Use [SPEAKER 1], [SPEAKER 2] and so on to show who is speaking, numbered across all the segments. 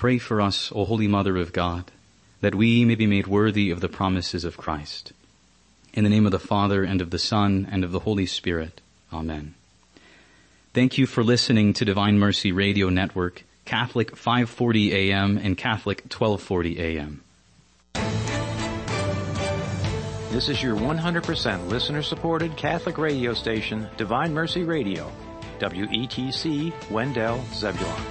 [SPEAKER 1] Pray for us, O Holy Mother of God, that we may be made worthy of the promises of Christ. In the name of the Father, and of the Son, and of the Holy Spirit. Amen. Thank you for listening to Divine Mercy Radio Network, Catholic 540 AM and Catholic 1240 AM.
[SPEAKER 2] This is your 100% listener-supported Catholic radio station, Divine Mercy Radio, WETC, Wendell, Zebulon.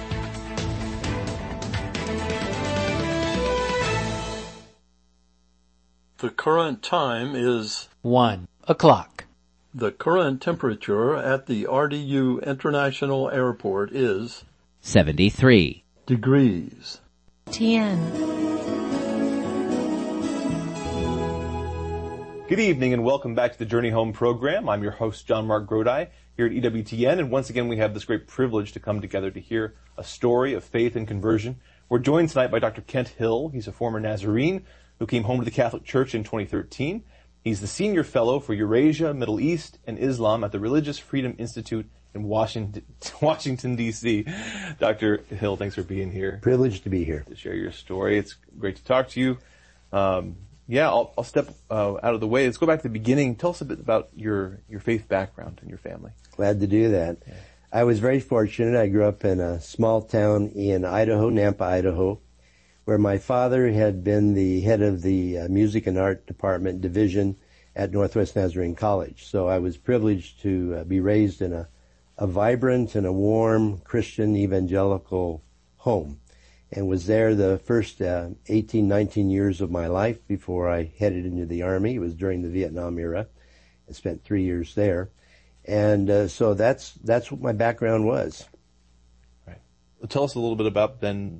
[SPEAKER 3] The current time is
[SPEAKER 4] 1 o'clock.
[SPEAKER 3] The current temperature at the RDU International Airport is
[SPEAKER 4] 73
[SPEAKER 3] degrees.
[SPEAKER 5] 10.
[SPEAKER 6] Good evening and welcome back to the Journey Home program. I'm your host, John Mark Grodi, here at EWTN, and once again we have this great privilege to come together to hear a story of faith and conversion. We're joined tonight by Dr. Kent Hill. He's a former Nazarene who came home to the Catholic Church in 2013. He's the Senior Fellow for Eurasia, Middle East, and Islam at the Religious Freedom Institute in Washington, D.C. Dr. Hill, thanks for being here.
[SPEAKER 7] Privileged to be here.
[SPEAKER 6] To share your story. It's great to talk to you. I'll step out of the way. Let's go back to the beginning. Tell us a bit about your faith background and your family.
[SPEAKER 7] Glad to do that. Yeah. I was very fortunate. I grew up in a small town in Idaho, Nampa, Idaho, where my father had been the head of the Music and Art Department division at Northwest Nazarene College. So I was privileged to be raised in a vibrant and a warm Christian evangelical home, and was there the first 18, 19 years of my life before I headed into the Army. It was during the Vietnam era. I spent 3 years there. And so that's what my background was.
[SPEAKER 6] Right. Well, tell us a little bit about then,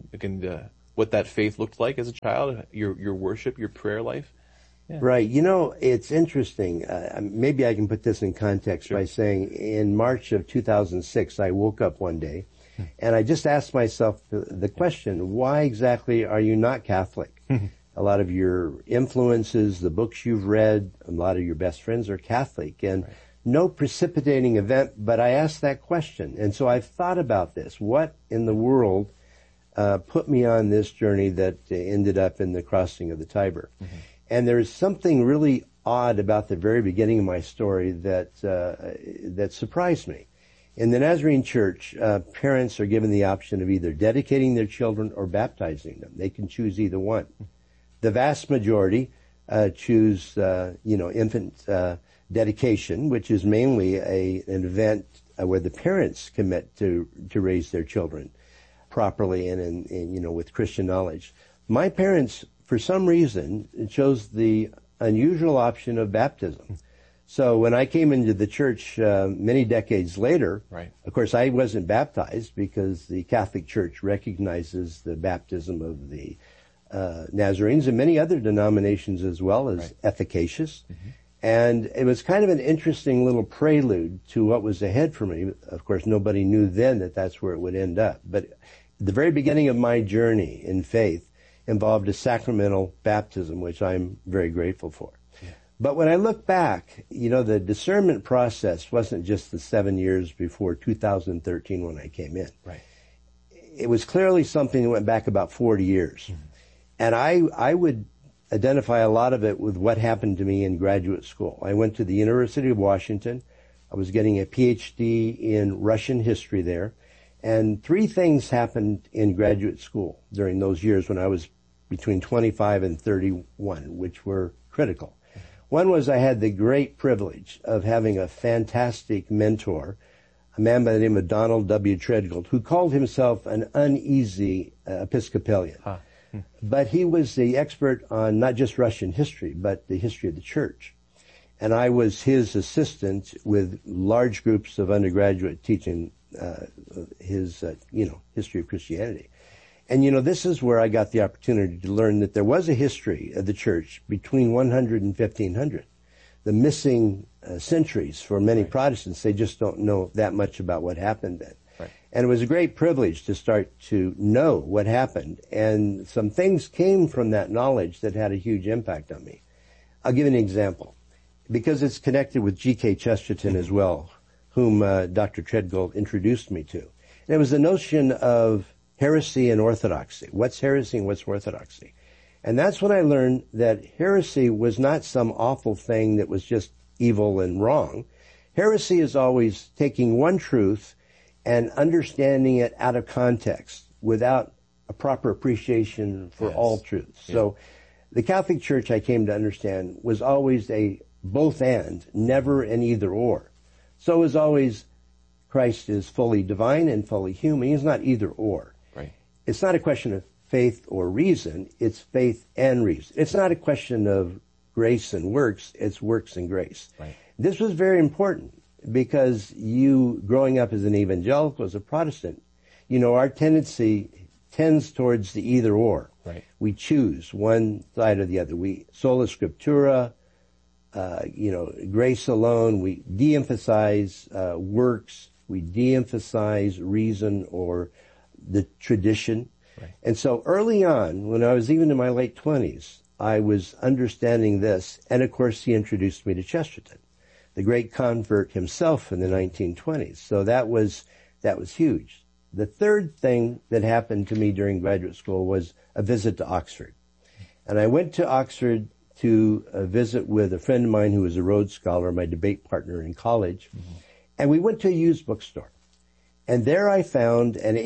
[SPEAKER 6] what that faith looked like as a child, your worship, your prayer life. Yeah.
[SPEAKER 7] Right. You know, it's interesting. Maybe I can put this in context by saying in March of 2006, I woke up one day and I just asked myself the question, why exactly are you not Catholic? A lot of your influences, the books you've read, a lot of your best friends are Catholic, and no precipitating event, but I asked that question. And so I've thought about this. What in the world put me on this journey that ended up in the crossing of the Tiber? Mm-hmm. And there's something really odd about the very beginning of my story that surprised me. In the Nazarene Church, parents are given the option of either dedicating their children or baptizing them. They can choose either one. The vast majority choose, infant dedication, which is mainly an event where the parents commit to raise their children properly and with Christian knowledge. My parents, for some reason, chose the unusual option of baptism. So when I came into the church many decades later, of course I wasn't baptized because the Catholic Church recognizes the baptism of the Nazarenes and many other denominations as well as efficacious. Mm-hmm. And it was kind of an interesting little prelude to what was ahead for me. Of course, nobody knew then that that's where it would end up. But the very beginning of my journey in faith involved a sacramental baptism, which I'm very grateful for. Yeah. But when I look back, the discernment process wasn't just the 7 years before 2013 when I came in. Right. It was clearly something that went back about 40 years. Mm-hmm. And I would identify a lot of it with what happened to me in graduate school. I went to the University of Washington. I was getting a PhD in Russian history there. And 3 things happened in graduate school during those years when I was between 25 and 31, which were critical. One was I had the great privilege of having a fantastic mentor, a man by the name of Donald W. Treadgold, who called himself an uneasy Episcopalian. Huh. But he was the expert on not just Russian history, but the history of the church. And I was his assistant with large groups of undergraduate teaching his history of Christianity. And, this is where I got the opportunity to learn that there was a history of the church between 100 and 1500. The missing centuries for many Protestants, they just don't know that much about what happened then. Right. And it was a great privilege to start to know what happened. And some things came from that knowledge that had a huge impact on me. I'll give you an example, because it's connected with G.K. Chesterton as well, whom Dr. Treadgold introduced me to. And it was the notion of heresy and orthodoxy. What's heresy and what's orthodoxy? And that's when I learned that heresy was not some awful thing that was just evil and wrong. Heresy is always taking one truth and understanding it out of context without a proper appreciation for all truths. Yeah. So the Catholic Church, I came to understand, was always a both and, never an either or. So as always, Christ is fully divine and fully human. He's not either or.
[SPEAKER 6] Right.
[SPEAKER 7] It's not a question of faith or reason. It's faith and reason. It's not a question of grace and works. It's works and grace.
[SPEAKER 6] Right.
[SPEAKER 7] This was very important because you, growing up as an evangelical, as a Protestant, you know, our tendency tends towards the either or.
[SPEAKER 6] Right.
[SPEAKER 7] We choose one side or the other. We sola scriptura, grace alone. We de-emphasize works. We de-emphasize reason or the tradition.
[SPEAKER 6] Right.
[SPEAKER 7] And so early on, when I was even in my late 20s, I was understanding this. And of course, he introduced me to Chesterton, the great convert himself in the 1920s. So that was huge. The third thing that happened to me during graduate school was a visit to Oxford. And I went to Oxford to visit with a friend of mine who was a Rhodes Scholar, my debate partner in college. Mm-hmm. And we went to a used bookstore. And there I found an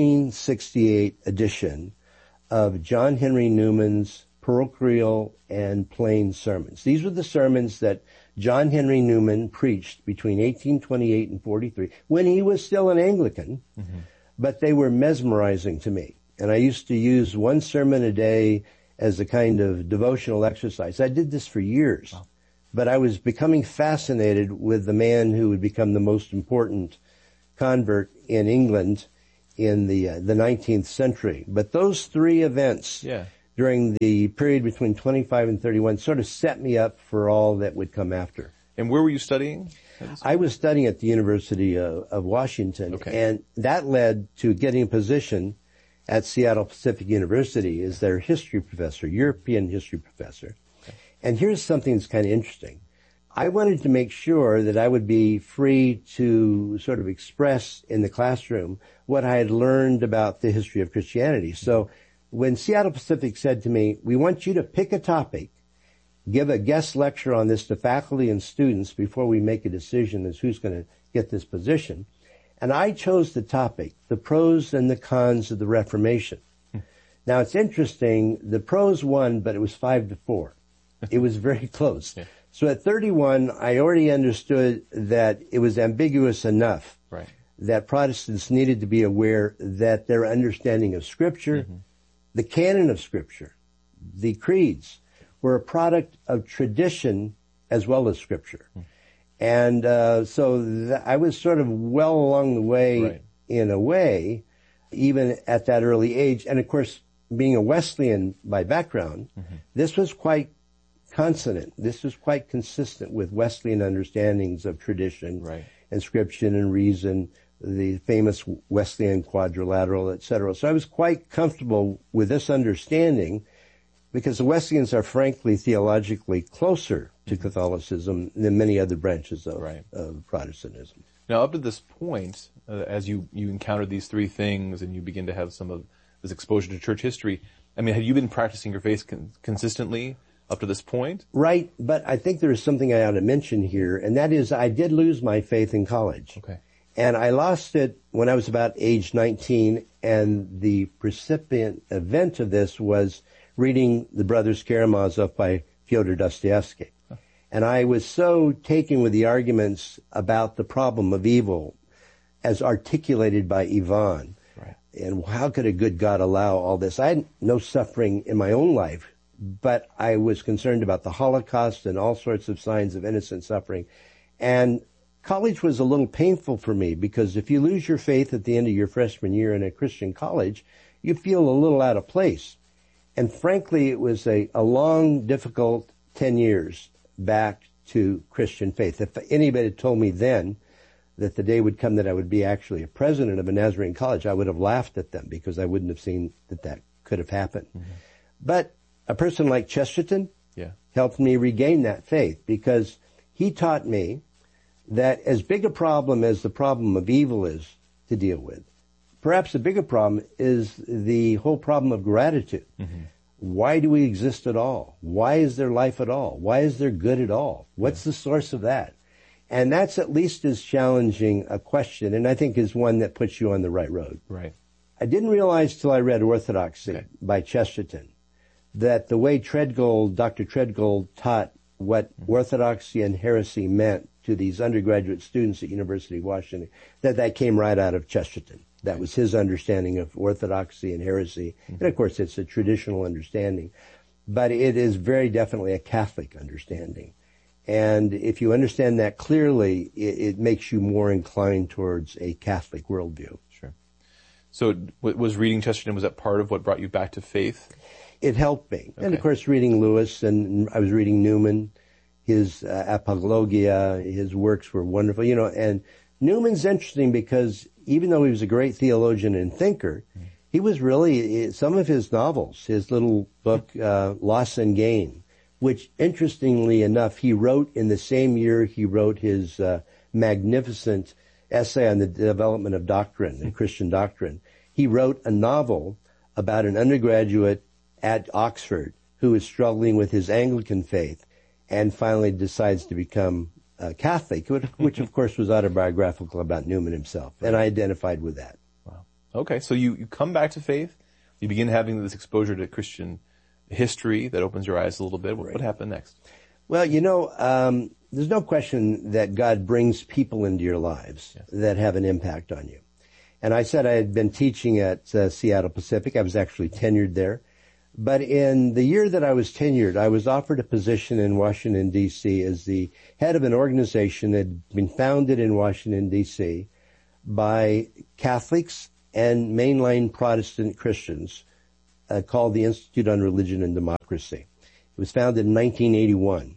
[SPEAKER 7] 1868 edition of John Henry Newman's parochial and plain sermons. These were the sermons that John Henry Newman preached between 1828 and 43 when he was still an Anglican. Mm-hmm. But they were mesmerizing to me. And I used to use one sermon a day as a kind of devotional exercise. I did this for years. Wow. But I was becoming fascinated with the man who would become the most important convert in England in the 19th century. But those three events during the period between 25 and 31 sort of set me up for all that would come after.
[SPEAKER 6] And where were you studying?
[SPEAKER 7] I was studying at the University of Washington, and that led to getting a position at Seattle Pacific University as their history professor, European history professor. Okay. And here's something that's kind of interesting. I wanted to make sure that I would be free to sort of express in the classroom what I had learned about the history of Christianity. So when Seattle Pacific said to me, we want you to pick a topic, give a guest lecture on this to faculty and students before we make a decision as who's going to get this position. And I chose the topic, the pros and the cons of the Reformation. Now it's interesting, the pros won, but it was 5-4. It was very close. Yeah. So at 31, I already understood that it was ambiguous enough that Protestants needed to be aware that their understanding of Scripture, the canon of Scripture, the creeds, were a product of tradition as well as Scripture. And so I was sort of well along the way in a way, even at that early age. And of course, being a Wesleyan by background, this was quite consonant. This was quite consistent with Wesleyan understandings of tradition and Scripture and reason, the famous Wesleyan quadrilateral, etc. So I was quite comfortable with this understanding, because the Wesleyans are frankly theologically closer to Catholicism than many other branches of Protestantism.
[SPEAKER 6] Now, up to this point, as you encountered these three things and you begin to have some of this exposure to church history, I mean, have you been practicing your faith consistently up to this point?
[SPEAKER 7] Right, but I think there is something I ought to mention here, and that is I did lose my faith in college.
[SPEAKER 6] Okay.
[SPEAKER 7] And I lost it when I was about age 19, and the precipient event of this was reading The Brothers Karamazov by Fyodor Dostoevsky. And I was so taken with the arguments about the problem of evil as articulated by Ivan. And how could a good God allow all this? I had no suffering in my own life, but I was concerned about the Holocaust and all sorts of signs of innocent suffering. And college was a little painful for me, because if you lose your faith at the end of your freshman year in a Christian college, you feel a little out of place. And frankly, it was a long, difficult 10 years back to Christian faith. If anybody had told me then that the day would come that I would be actually a president of a Nazarene college, I would have laughed at them, because I wouldn't have seen that could have happened. But a person like Chesterton helped me regain that faith, because he taught me that as big a problem as the problem of evil is to deal with, perhaps the bigger problem is the whole problem of gratitude. Mm-hmm. Why do we exist at all? Why is there life at all? Why is there good at all? What's the source of that? And that's at least as challenging a question, and I think is one that puts you on the right road.
[SPEAKER 6] Right.
[SPEAKER 7] I didn't realize till I read Orthodoxy by Chesterton that the way Dr. Treadgold taught what orthodoxy and heresy meant to these undergraduate students at University of Washington, that came right out of Chesterton. That was his understanding of orthodoxy and heresy. Mm-hmm. And of course, it's a traditional understanding, but it is very definitely a Catholic understanding. And if you understand that clearly, it makes you more inclined towards a Catholic worldview.
[SPEAKER 6] Sure. So was reading Chesterton, was that part of what brought you back to faith?
[SPEAKER 7] It helped me. Okay. And of course, reading Lewis, and I was reading Newman, his Apologia, his works were wonderful, and Newman's interesting because even though he was a great theologian and thinker, he was really, some of his novels, his little book, Loss and Gain, which interestingly enough, he wrote in the same year he wrote his magnificent essay on the development of doctrine and Christian doctrine. He wrote a novel about an undergraduate at Oxford who is struggling with his Anglican faith and finally decides to become Catholic, which of course was autobiographical about Newman himself. And I identified with that.
[SPEAKER 6] Wow. Okay, so you come back to faith, you begin having this exposure to Christian history that opens your eyes a little bit. What happened next?
[SPEAKER 7] Well, there's no question that God brings people into your lives that have an impact on you. And I said I had been teaching at Seattle Pacific. I was actually tenured there. But in the year that I was tenured, I was offered a position in Washington, D.C. as the head of an organization that had been founded in Washington, D.C. by Catholics and mainline Protestant Christians called the Institute on Religion and Democracy. It was founded in 1981.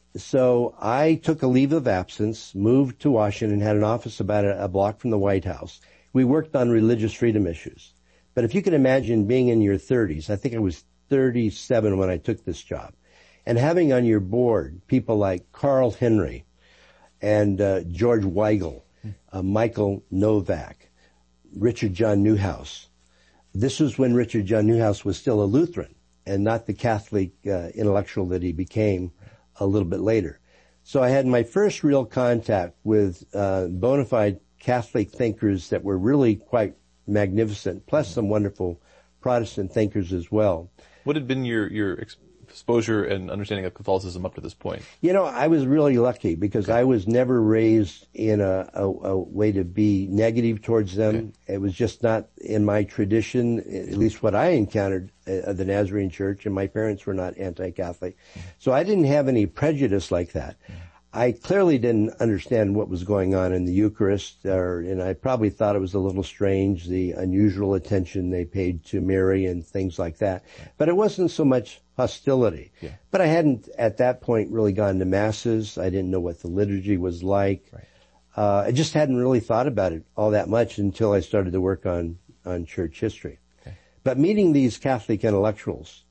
[SPEAKER 7] So I took a leave of absence, moved to Washington, had an office about a block from the White House. We worked on religious freedom issues. But if you can imagine being in your 30s, I think I was 37 when I took this job, and having on your board people like Carl Henry and George Weigel, Michael Novak, Richard John Neuhaus. This was when Richard John Neuhaus was still a Lutheran and not the Catholic intellectual that he became a little bit later. So I had my first real contact with bona fide Catholic thinkers that were really quite magnificent, plus some wonderful Protestant thinkers as well.
[SPEAKER 6] What had been your exposure and understanding of Catholicism up to this point?
[SPEAKER 7] I was really lucky because I was never raised in a way to be negative towards them. Okay. It was just not in my tradition, at least what I encountered at the Nazarene Church, and my parents were not anti-Catholic. So I didn't have any prejudice like that. I clearly didn't understand what was going on in the Eucharist, and I probably thought it was a little strange, the unusual attention they paid to Mary and things like that. But it wasn't so much hostility. Yeah. But I hadn't, at that point, really gone to Masses. I didn't know what the liturgy was like. Right. I just hadn't really thought about it all that much until I started to work on church history. Okay. But meeting these Catholic intellectuals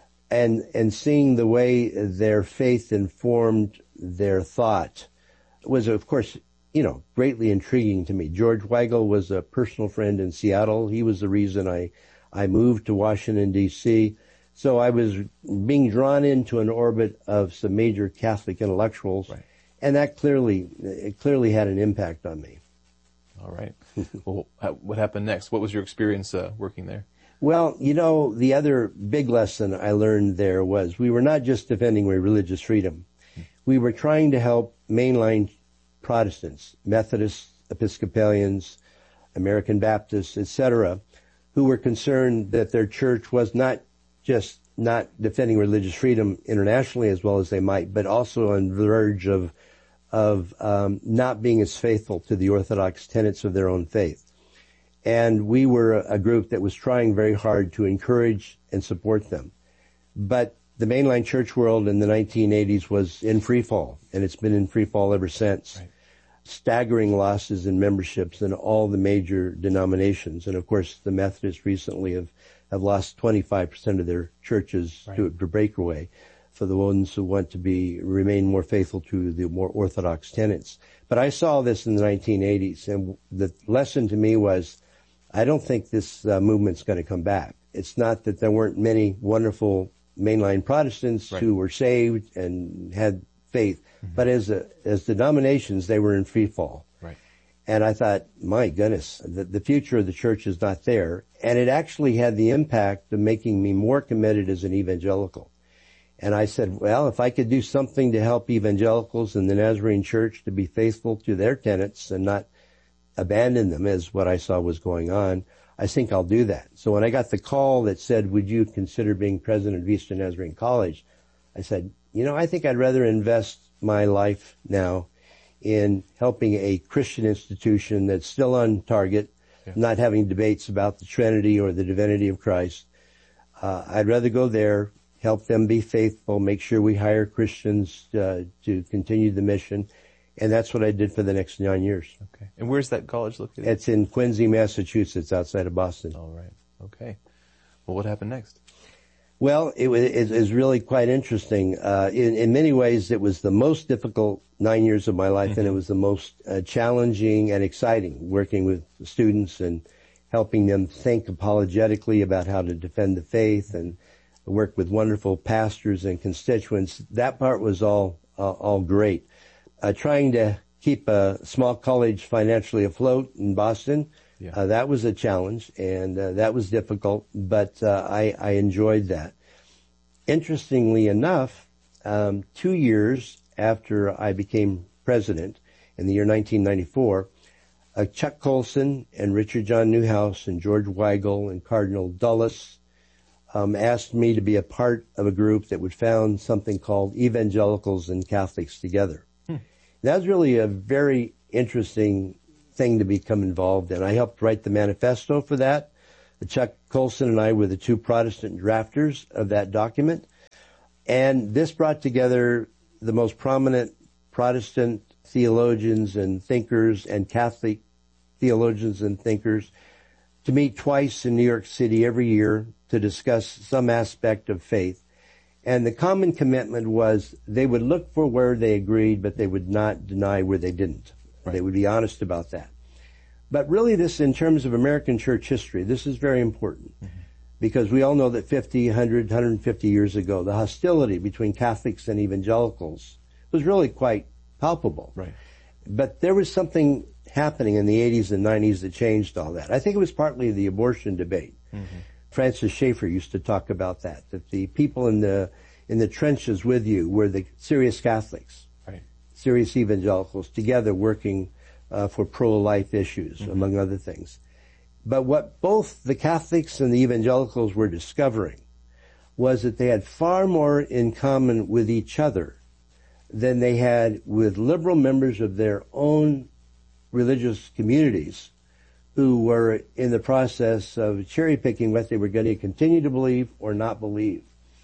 [SPEAKER 7] and seeing the way their faith informed their thought was, of course, greatly intriguing to me. George Weigel was a personal friend in Seattle. He was the reason I moved to Washington, D.C. So I was being drawn into an orbit of some major Catholic intellectuals, right. And that clearly had an impact on me.
[SPEAKER 6] All right. Well, what happened next? What was your experience working there?
[SPEAKER 7] Well, the other big lesson I learned there was we were not just defending religious freedom. We were trying to help mainline Protestants, Methodists, Episcopalians, American Baptists, etc., who were concerned that their church was not just not defending religious freedom internationally as well as they might, but also on the verge of not being as faithful to the orthodox tenets of their own faith. And we were a group that was trying very hard to encourage and support them. But the mainline church world in the 1980s was in free fall, and it's been in free fall ever since. Right. Staggering losses in memberships in all the major denominations. And of course, the Methodists recently have lost 25% of their churches right. to breakaway for the ones who want to remain more faithful to the more orthodox tenets. But I saw this in the 1980s, and the lesson to me was I don't think this movement's going to come back. It's not that there weren't many wonderful mainline Protestants who were saved and had faith, but as denominations, they were in free fall.
[SPEAKER 6] Right.
[SPEAKER 7] And I thought, my goodness, the future of the church is not there. And it actually had the impact of making me more committed as an evangelical. And I said, well, if I could do something to help evangelicals in the Nazarene Church to be faithful to their tenets and not abandon them, as what I saw was going on, I think I'll do that. So when I got the call that said, would you consider being president of Eastern Nazarene College, I said, I think I'd rather invest my life now in helping a Christian institution that's still on target, not having debates about the Trinity or the divinity of Christ. I'd rather go there, help them be faithful, make sure we hire Christians to continue the mission. And that's what I did for the next 9 years.
[SPEAKER 6] Okay. And where's that college located?
[SPEAKER 7] It's in Quincy, Massachusetts, outside of Boston.
[SPEAKER 6] All right. Okay. Well, what happened next?
[SPEAKER 7] Well, it was really quite interesting. In many ways, it was the most difficult 9 years of my life, and it was the most challenging and exciting, working with students and helping them think apologetically about how to defend the faith, and work with wonderful pastors and constituents. That part was all great. Trying to keep a small college financially afloat in Boston, that was a challenge, and that was difficult, but I enjoyed that. Interestingly enough, 2 years after I became president, in the year 1994, Chuck Colson and Richard John Newhouse and George Weigel and Cardinal Dulles asked me to be a part of a group that would found something called Evangelicals and Catholics Together. That was really a very interesting thing to become involved in. I helped write the manifesto for that. Chuck Colson and I were the two Protestant drafters of that document. And this brought together the most prominent Protestant theologians and thinkers and Catholic theologians and thinkers to meet twice in New York City every year to discuss some aspect of faith. And the common commitment was they would look for where they agreed, but they would not deny where they didn't. Right. They would be honest about that. But really this, in terms of American church history, this is very important. Because we all know that 50, 100, 150 years ago, the hostility between Catholics and evangelicals was really quite palpable.
[SPEAKER 6] Right.
[SPEAKER 7] But there was something happening in the 80s and 90s that changed all that. I think it was partly the abortion debate. Francis Schaeffer used to talk about that the people in the trenches with you were the serious Catholics, serious evangelicals, together working for pro-life issues, among other things. But what both the Catholics and the evangelicals were discovering was that they had far more in common with each other than they had with liberal members of their own religious communities who were in the process of cherry-picking what they were going to continue to believe or not believe.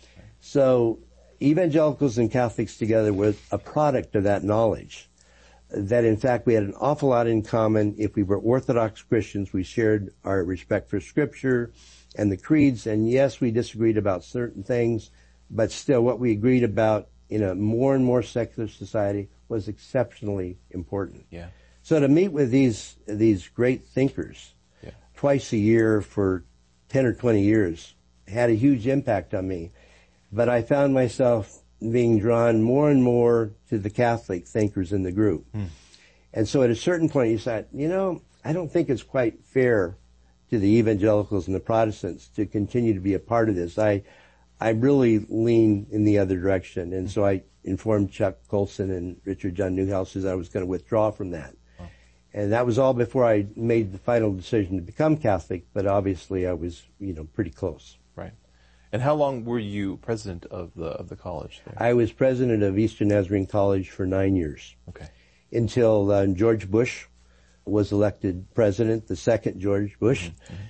[SPEAKER 7] So evangelicals and Catholics together were a product of that knowledge, that in fact we had an awful lot in common. If we were Orthodox Christians, we shared our respect for Scripture and the creeds, and yes, we disagreed about certain things, but still what we agreed about in a more and more secular society was exceptionally important.
[SPEAKER 6] Yeah.
[SPEAKER 7] So to meet with these great thinkers twice a year for 10 or 20 years had a huge impact on me. But I found myself being drawn more and more to the Catholic thinkers in the group. And so at a certain point you said, I don't think it's quite fair to the evangelicals and the Protestants to continue to be a part of this. I really lean in the other direction. And so I informed Chuck Colson and Richard John Newhouse that I was going to withdraw from that. And that was all before I made the final decision to become Catholic, but obviously I was, pretty close.
[SPEAKER 6] Right. And how long were you president of the college there?
[SPEAKER 7] I was president of Eastern Nazarene College for 9 years.
[SPEAKER 6] Okay.
[SPEAKER 7] Until George Bush was elected president, the second George Bush.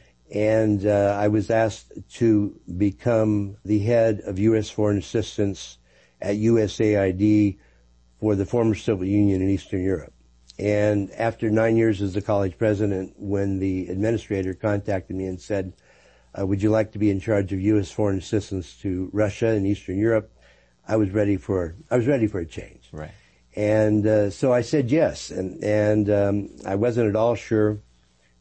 [SPEAKER 7] And I was asked to become the head of U.S. Foreign Assistance at USAID for the former Soviet Union in Eastern Europe. And after 9 years as the college president, when the administrator contacted me and said, would you like to be in charge of U.S. foreign assistance to Russia and Eastern Europe, I was ready for a change.
[SPEAKER 6] Right.
[SPEAKER 7] And so I said yes. And I wasn't at all sure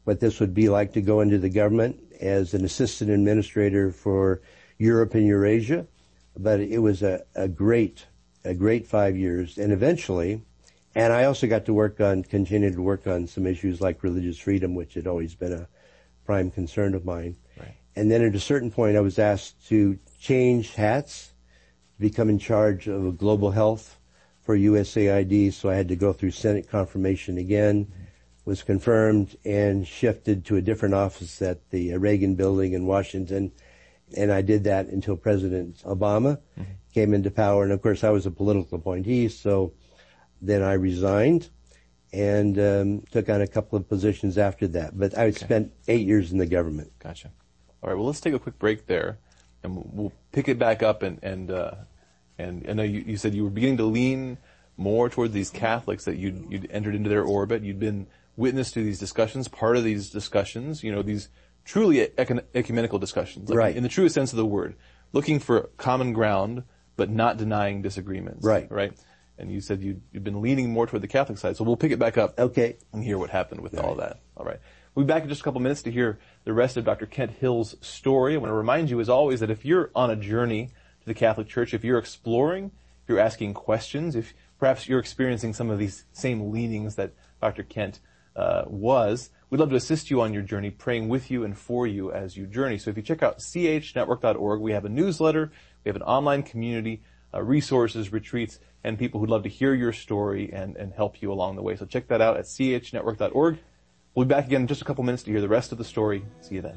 [SPEAKER 7] what this would be like to go into the government as an assistant administrator for Europe and Eurasia. But it was a great 5 years. And eventually, and I also got to continue to work on some issues like religious freedom, which had always been a prime concern of mine.
[SPEAKER 6] Right.
[SPEAKER 7] And then at a certain point, I was asked to change hats, to become in charge of global health for USAID. So I had to go through Senate confirmation again, was confirmed, and shifted to a different office at the Reagan Building in Washington. And I did that until President Obama came into power. And of course, I was a political appointee, so then I resigned and took on a couple of positions after that. But I spent 8 years in the government.
[SPEAKER 6] Gotcha. All right, well, let's take a quick break there, and we'll pick it back up. And I know you said you were beginning to lean more toward these Catholics, that you'd entered into their orbit. You'd been witness to these discussions, part of these discussions, these truly ecumenical discussions, like
[SPEAKER 7] right,
[SPEAKER 6] in the truest sense of the word, looking for common ground, but not denying disagreements.
[SPEAKER 7] Right.
[SPEAKER 6] And you said you've been leaning more toward the Catholic side, so we'll pick it back up and hear what happened with all that. All right. We'll be back in just a couple minutes to hear the rest of Dr. Kent Hill's story. I want to remind you, as always, that if you're on a journey to the Catholic Church, if you're exploring, if you're asking questions, if perhaps you're experiencing some of these same leanings that Dr. Kent we'd love to assist you on your journey, praying with you and for you as you journey. So if you check out chnetwork.org, we have a newsletter, we have an online community, resources, retreats, and people who'd love to hear your story and help you along the way. So check that out at chnetwork.org. We'll be back again in just a couple minutes to hear the rest of the story. See you then.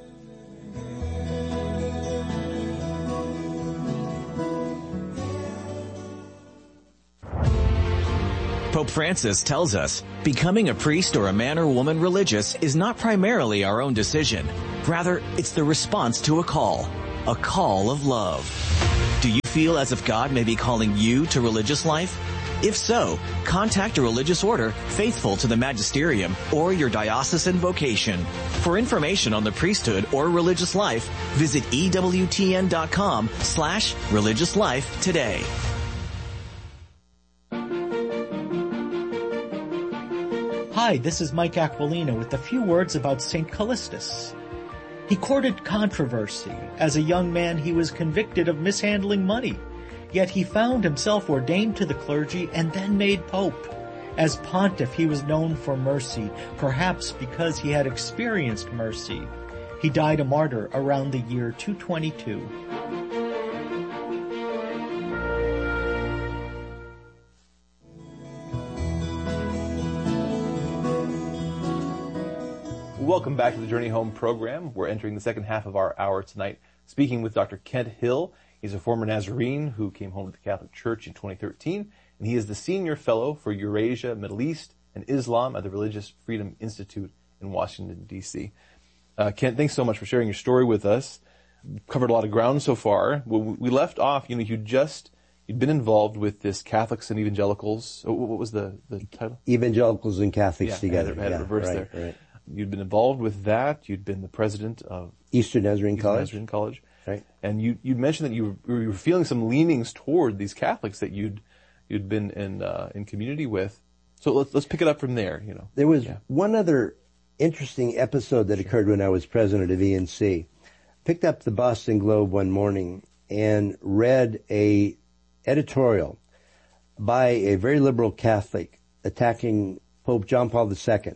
[SPEAKER 5] Pope Francis tells us, becoming a priest or a man or woman religious is not primarily our own decision. Rather, it's the response to a call of love. Do you feel as if God may be calling you to religious life? If so, contact a religious order faithful to the magisterium or your diocesan vocation. For information on the priesthood or religious life, visit EWTN.com/religious life today.
[SPEAKER 8] Hi, this is Mike Aquilina with a few words about St. Callistus. He courted controversy. As a young man, he was convicted of mishandling money. Yet he found himself ordained to the clergy and then made pope. As pontiff, he was known for mercy, perhaps because he had experienced mercy. He died a martyr around the year 222.
[SPEAKER 6] Welcome back to the Journey Home program. We're entering the second half of our hour tonight, speaking with Dr. Kent Hill. He's a former Nazarene who came home to the Catholic Church in 2013, and he is the Senior Fellow for Eurasia, Middle East, and Islam at the Religious Freedom Institute in Washington, D.C. Kent, thanks so much for sharing your story with us. We've covered a lot of ground so far. We left off, you'd been involved with this Catholics and Evangelicals. What was the title?
[SPEAKER 7] Evangelicals and Catholics Together.
[SPEAKER 6] I had it reversed there.
[SPEAKER 7] Right.
[SPEAKER 6] You'd been involved with that. You'd been the president of
[SPEAKER 7] Eastern Nazarene College.
[SPEAKER 6] Right. And you mentioned that you were feeling some leanings toward these Catholics that you'd been in community with. So let's pick it up from there.
[SPEAKER 7] There was one other interesting episode that occurred when I was president of ENC. Picked up the Boston Globe one morning and read a editorial by a very liberal Catholic attacking Pope John Paul II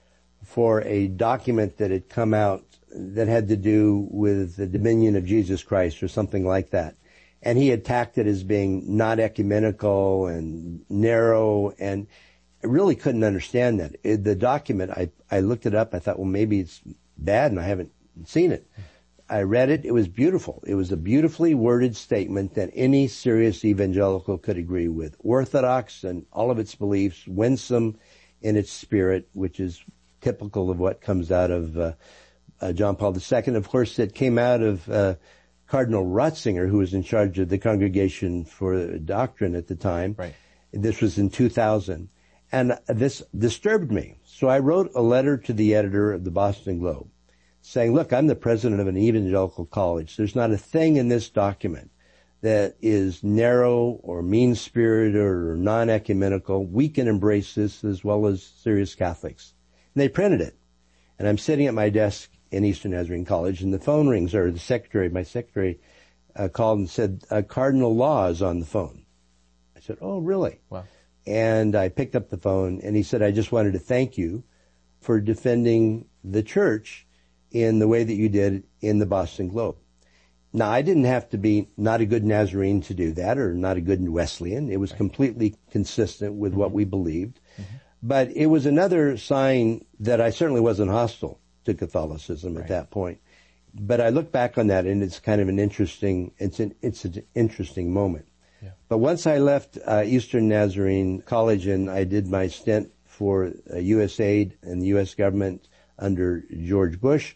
[SPEAKER 7] for a document that had come out that had to do with the dominion of Jesus Christ or something like that. And he attacked it as being not ecumenical and narrow, and I really couldn't understand that. The document, I looked it up, I thought, well, maybe it's bad and I haven't seen it. I read it, it was beautiful. It was a beautifully worded statement that any serious evangelical could agree with. Orthodox in all of its beliefs, winsome in its spirit, which is typical of what comes out of John Paul II. Of course, it came out of Cardinal Ratzinger, who was in charge of the Congregation for Doctrine at the time.
[SPEAKER 6] Right.
[SPEAKER 7] This was in 2000. And this disturbed me. So I wrote a letter to the editor of the Boston Globe saying, look, I'm the president of an evangelical college. There's not a thing in this document that is narrow or mean-spirited or non-ecumenical. We can embrace this as well as serious Catholics. And they printed it. And I'm sitting at my desk in Eastern Nazarene College, and the phone rings, or my secretary called and said, Cardinal Law is on the phone. I said, oh, really?
[SPEAKER 6] Wow.
[SPEAKER 7] And I picked up the phone, and he said, I just wanted to thank you for defending the church in the way that you did in the Boston Globe. Now, I didn't have to be not a good Nazarene to do that, or not a good Wesleyan. It was completely consistent with what we believed. But it was another sign that I certainly wasn't hostile to Catholicism at that point. But I look back on that, and it's kind of an interesting moment.
[SPEAKER 6] Yeah.
[SPEAKER 7] But once I left Eastern Nazarene College and I did my stint for USAID and the U.S. government under George Bush,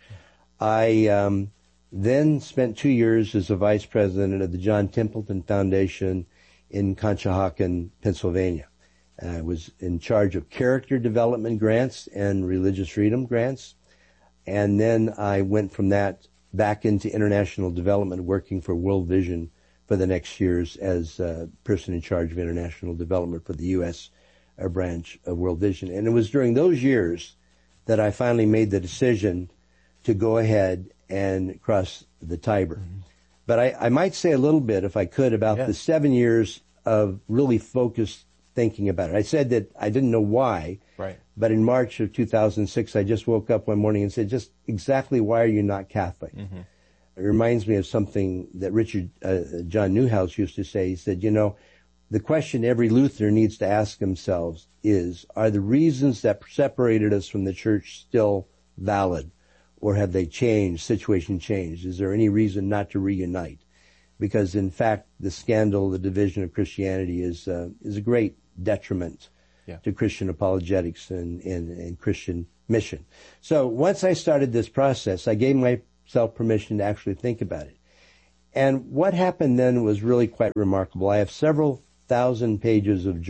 [SPEAKER 7] I then spent 2 years as a vice president of the John Templeton Foundation in Conshohocken, Pennsylvania. I was in charge of character development grants and religious freedom grants. And then I went from that back into international development, working for World Vision for the next years as a person in charge of international development for the U.S. branch of World Vision. And it was during those years that I finally made the decision to go ahead and cross the Tiber. But I might say a little bit, if I could, about the 7 years of really focused thinking about it. I said that I didn't know why, but in March of 2006, I just woke up one morning and said, just exactly why are you not Catholic? It reminds me of something that John Newhouse used to say. He said, you know, the question every Lutheran needs to ask themselves is, are the reasons that separated us from the church still valid? Or have they changed, situation changed? Is there any reason not to reunite? Because in fact, the scandal, the division of Christianity is a great detriment to Christian apologetics and Christian mission. So once I started this process, I gave myself permission to actually think about it. And what happened then was really quite remarkable. I have several thousand pages of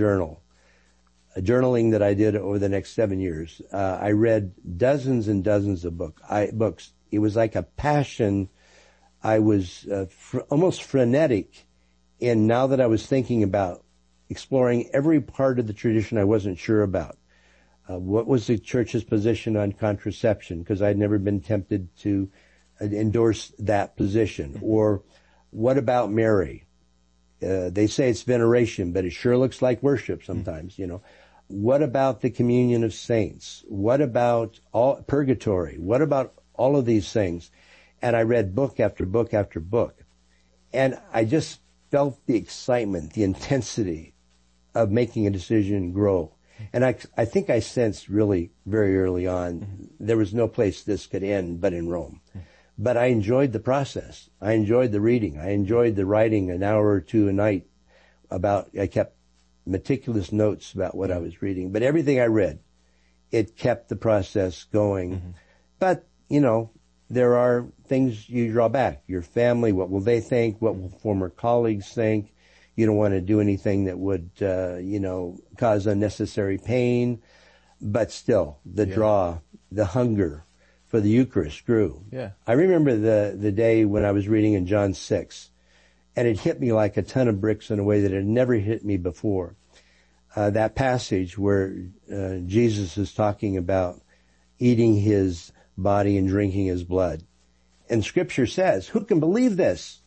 [SPEAKER 7] journaling that I did over the next 7 years. I read dozens and dozens of books. It was like a passion. I was almost frenetic in now that I was thinking about exploring every part of the tradition I wasn't sure about. What was the church's position on contraception? Because I'd never been tempted to endorse that position. Or what about Mary? They say it's veneration, but it sure looks like worship sometimes, you know. What about the communion of saints? What about purgatory? What about all of these things? And I read book after book after book. And I just felt the excitement, the intensity of making a decision grow. And I think I sensed really very early on there was no place this could end but in Rome. But I enjoyed the process. I enjoyed the reading. I enjoyed the writing an hour or two a night I kept meticulous notes about what I was reading. But everything I read, it kept the process going. But, you know, there are things you draw back. Your family, what will they think? What will former colleagues think? You don't want to do anything that would, cause unnecessary pain. But still, the draw, the hunger for the Eucharist grew.
[SPEAKER 6] Yeah.
[SPEAKER 7] I remember the day when I was reading in John 6, and it hit me like a ton of bricks in a way that had never hit me before. That passage where Jesus is talking about eating his body and drinking his blood. And Scripture says, who can believe this?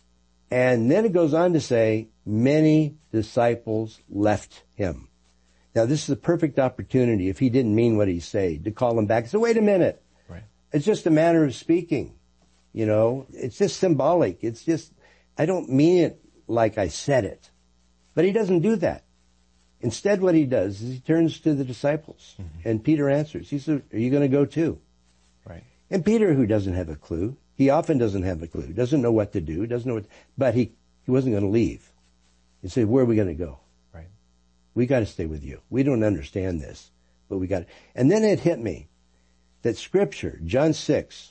[SPEAKER 7] And then it goes on to say, many disciples left him. Now, this is a perfect opportunity, if he didn't mean what he said, to call him back. So wait a minute.
[SPEAKER 6] Right.
[SPEAKER 7] It's just a manner of speaking. You know, it's just symbolic. It's just, I don't mean it like I said it. But he doesn't do that. Instead, what he does is he turns to the disciples, and Peter answers. He says, are you going to go too?
[SPEAKER 6] Right.
[SPEAKER 7] And Peter, who doesn't have a clue, he often doesn't have a clue, doesn't know what to do, but he wasn't going to leave. He said, where are we going to go?
[SPEAKER 6] Right.
[SPEAKER 7] We got to stay with you. We don't understand this, but we got to. And then it hit me that Scripture, John 6,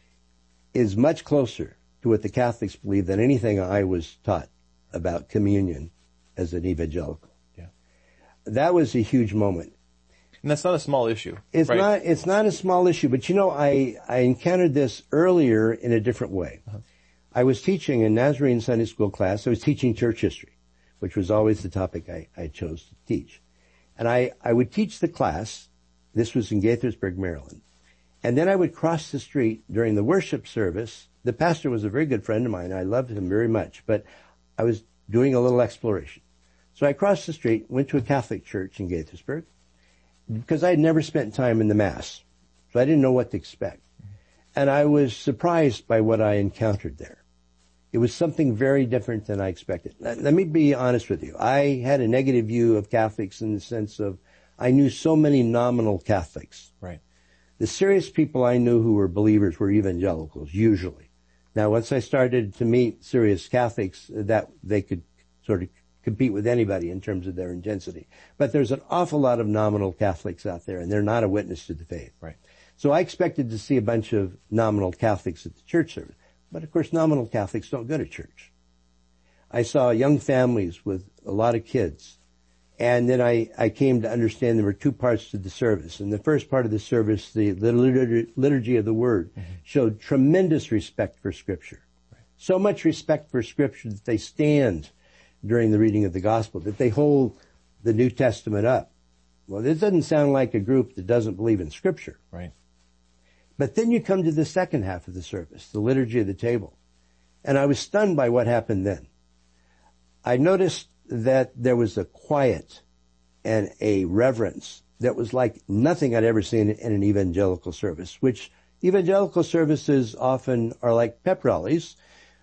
[SPEAKER 7] is much closer to what the Catholics believe than anything I was taught about communion as an evangelical.
[SPEAKER 6] Yeah.
[SPEAKER 7] That was a huge moment.
[SPEAKER 6] And that's not a small issue.
[SPEAKER 7] It's
[SPEAKER 6] right?
[SPEAKER 7] It's not a small issue, but you know, I encountered this earlier in a different way. I was teaching a Nazarene Sunday school class. I was teaching church history, which was always the topic I chose to teach. And I would teach the class. This was in Gaithersburg, Maryland. And then I would cross the street during the worship service. The pastor was a very good friend of mine. I loved him very much, but I was doing a little exploration. So I crossed the street, went to a Catholic church in Gaithersburg, because I had never spent time in the Mass. So I didn't know what to expect. And I was surprised by what I encountered there. It was something very different than I expected. Let me be honest with you. I had a negative view of Catholics in the sense of I knew so many nominal Catholics.
[SPEAKER 6] Right.
[SPEAKER 7] The serious people I knew who were believers were evangelicals, usually. Now, once I started to meet serious Catholics, that they could sort of compete with anybody in terms of their intensity. But there's an awful lot of nominal Catholics out there, and they're not a witness to the faith.
[SPEAKER 6] Right.
[SPEAKER 7] So I expected to see a bunch of nominal Catholics at the church service. But of course, nominal Catholics don't go to church. I saw young families with a lot of kids. And then I came to understand there were two parts to the service. In the first part of the service, the liturgy of the Word showed tremendous respect for Scripture. Right. So much respect for Scripture that they stand during the reading of the Gospel, that they hold the New Testament up. Well, this doesn't sound like a group that doesn't believe in Scripture.
[SPEAKER 6] Right.
[SPEAKER 7] But then you come to the second half of the service, the liturgy of the table. And I was stunned by what happened then. I noticed that there was a quiet and a reverence that was like nothing I'd ever seen in an evangelical service, which evangelical services often are like pep rallies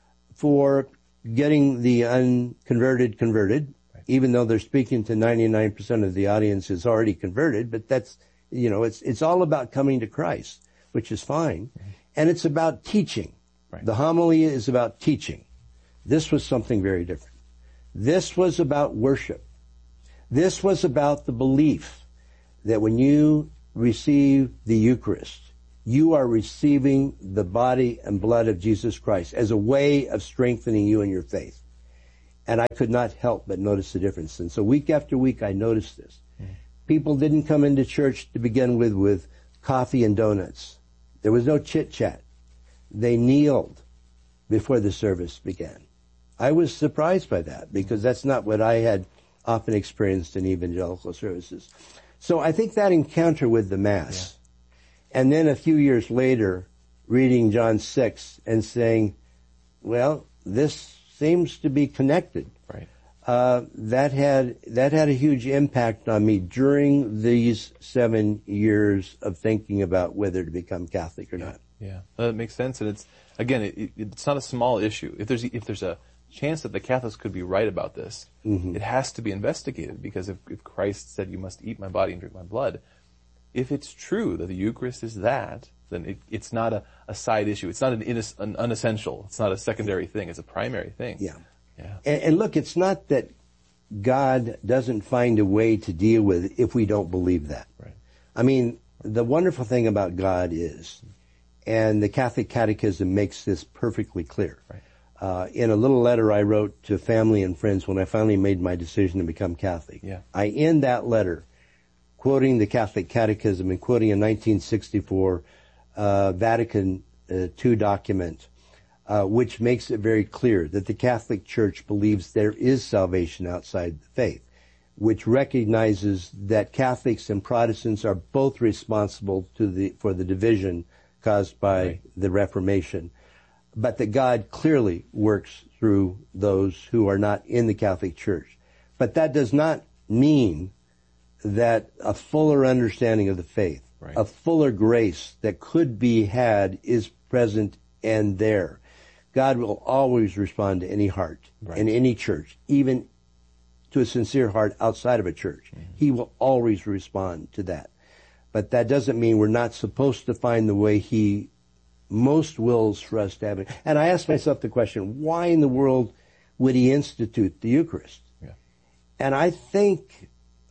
[SPEAKER 7] for getting the unconverted converted, right. Even though they're speaking to 99% of the audience is already converted, but that's, it's all about coming to Christ, which is fine. Mm-hmm. And it's about teaching. Right. The homily is about teaching. This was something very different. This was about worship. This was about the belief that when you receive the Eucharist, you are receiving the body and blood of Jesus Christ as a way of strengthening you in your faith. And I could not help but notice the difference. And so week after week, I noticed this. Mm-hmm. People didn't come into church to begin with coffee and donuts. There was no chit-chat. They kneeled before the service began. I was surprised by that because that's not what I had often experienced in evangelical services. So I think that encounter with the Mass, and then a few years later, reading John 6 and saying, well, this seems to be connected.
[SPEAKER 6] Right.
[SPEAKER 7] That had a huge impact on me during these 7 years of thinking about whether to become Catholic or not.
[SPEAKER 6] Yeah, that makes sense. And it's, again, it's not a small issue. If there's a chance that the Catholics could be right about this, mm-hmm. It has to be investigated, because if Christ said you must eat my body and drink my blood, if it's true that the Eucharist is that, then it's not a side issue. It's not an unessential. It's not a secondary thing. It's a primary thing.
[SPEAKER 7] Yeah.
[SPEAKER 6] Yeah.
[SPEAKER 7] And look, it's not that God doesn't find a way to deal with it if we don't believe that.
[SPEAKER 6] Right.
[SPEAKER 7] I mean, the wonderful thing about God is, and the Catholic Catechism makes this perfectly clear. Right. In a little letter I wrote to family and friends when I finally made my decision to become Catholic, I end that letter quoting the Catholic Catechism and quoting a 1964 Vatican II document, which makes it very clear that the Catholic Church believes there is salvation outside the faith, which recognizes that Catholics and Protestants are both responsible for the division caused by the Reformation, but that God clearly works through those who are not in the Catholic Church. But that does not mean that a fuller understanding of the faith, a fuller grace that could be had is present and there. God will always respond to any heart in any church, even to a sincere heart outside of a church. Mm-hmm. He will always respond to that. But that doesn't mean we're not supposed to find the way He most wills for us to have it. And I asked myself the question, why in the world would He institute the Eucharist? Yeah. And I think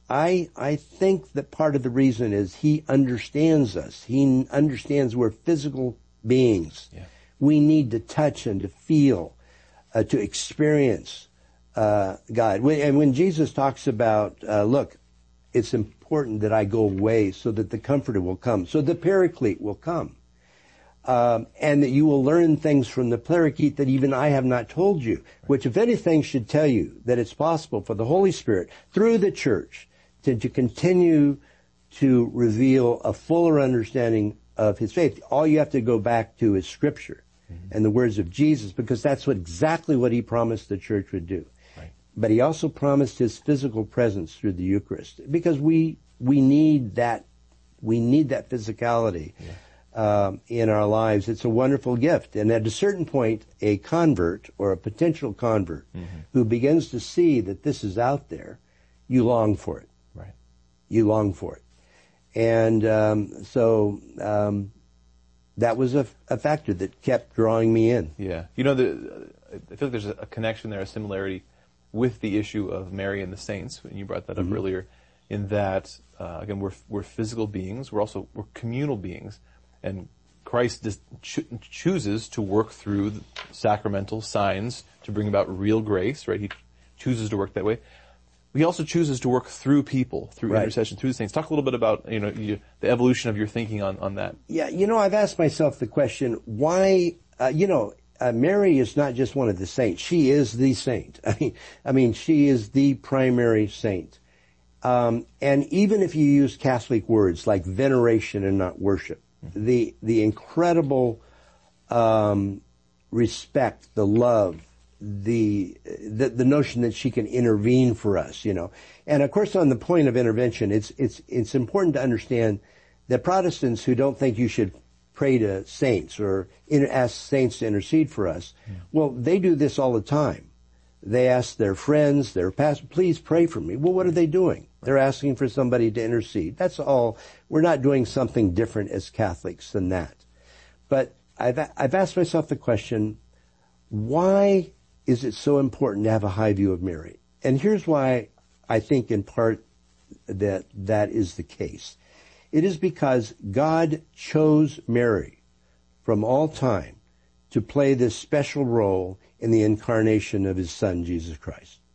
[SPEAKER 7] that part of the reason is He understands us. He understands we're physical beings. Yeah. We need to touch and to feel, to experience God. And when Jesus talks about, look, it's important that I go away so that the Comforter will come, so the Paraclete will come. And that you will learn things from the Paraclete that even I have not told you, which if anything should tell you that it's possible for the Holy Spirit through the Church to continue to reveal a fuller understanding of his faith. All you have to go back to is Scripture and the words of Jesus, because that's exactly what he promised the church would do.
[SPEAKER 6] Right.
[SPEAKER 7] But he also promised his physical presence through the Eucharist, because we need that physicality in our lives. It's a wonderful gift. And at a certain point, a convert or a potential convert who begins to see that this is out there, you long for it.
[SPEAKER 6] Right. You
[SPEAKER 7] long for it. And that was a factor that kept drawing me in.
[SPEAKER 6] Yeah. You know, I feel like there's a connection there, a similarity with the issue of Mary and the saints, and you brought that up earlier, in that, again, we're physical beings, we're communal beings, and Christ chooses to work through the sacramental signs to bring about real grace, right? He chooses to work that way. He also chooses to work through people, through intercession, through the saints. Talk a little bit about, the evolution of your thinking on that.
[SPEAKER 7] Yeah, I've asked myself the question, why, Mary is not just one of the saints. She is the saint. I mean, she is the primary saint. And even if you use Catholic words like veneration and not worship, the incredible respect, the love, the notion that she can intervene for us, and of course on the point of intervention, it's important to understand that Protestants who don't think you should pray to saints or ask saints to intercede for us, well, they do this all the time. They ask their friends, their pastors, please pray for me. Well, what are they doing? They're asking for somebody to intercede. That's all. We're not doing something different as Catholics than that. But I've asked myself the question, why is it so important to have a high view of Mary? And here's why I think in part that is the case. It is because God chose Mary from all time to play this special role in the incarnation of his Son, Jesus Christ.